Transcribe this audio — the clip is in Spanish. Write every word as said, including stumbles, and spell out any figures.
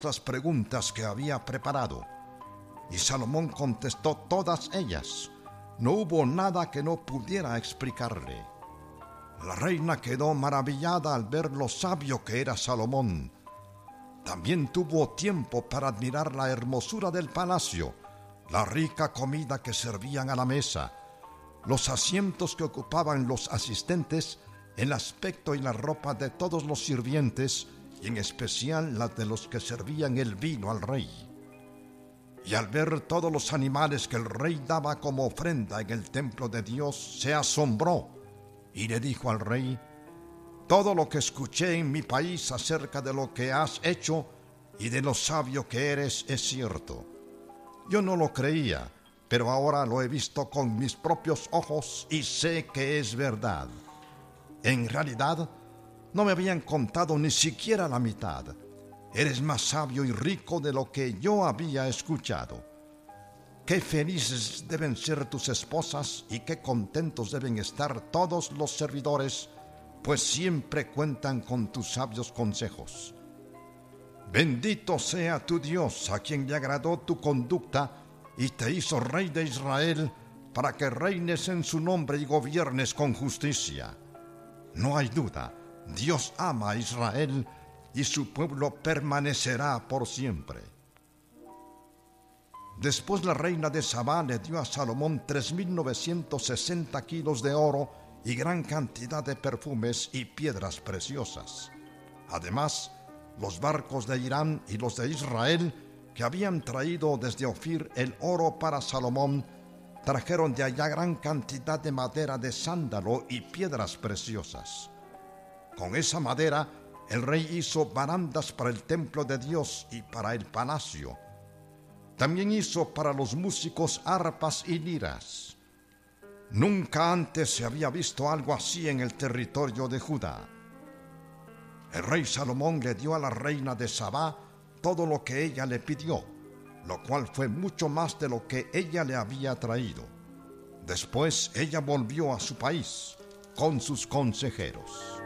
las preguntas que había preparado. Y Salomón contestó todas ellas. No hubo nada que no pudiera explicarle. La reina quedó maravillada al ver lo sabio que era Salomón. También tuvo tiempo para admirar la hermosura del palacio, la rica comida que servían a la mesa, los asientos que ocupaban los asistentes, el aspecto y la ropa de todos los sirvientes, y en especial la de los que servían el vino al rey. Y al ver todos los animales que el rey daba como ofrenda en el templo de Dios, se asombró y le dijo al rey: todo lo que escuché en mi país acerca de lo que has hecho y de lo sabio que eres es cierto. Yo no lo creía, pero ahora lo he visto con mis propios ojos y sé que es verdad. En realidad, no me habían contado ni siquiera la mitad. Eres más sabio y rico de lo que yo había escuchado. Qué felices deben ser tus esposas y qué contentos deben estar todos los servidores, pues siempre cuentan con tus sabios consejos. Bendito sea tu Dios, a quien le agradó tu conducta y te hizo rey de Israel, para que reines en su nombre y gobiernes con justicia. No hay duda, Dios ama a Israel y su pueblo permanecerá por siempre. Después la reina de Sabá le dio a Salomón tres mil novecientos sesenta kilos de oro y gran cantidad de perfumes y piedras preciosas. Además, los barcos de Irán y los de Israel, que habían traído desde Ofir el oro para Salomón, trajeron de allá gran cantidad de madera de sándalo y piedras preciosas. Con esa madera, el rey hizo barandas para el templo de Dios y para el palacio. También hizo para los músicos arpas y liras. Nunca antes se había visto algo así en el territorio de Judá. El rey Salomón le dio a la reina de Sabá todo lo que ella le pidió, lo cual fue mucho más de lo que ella le había traído. Después ella volvió a su país con sus consejeros.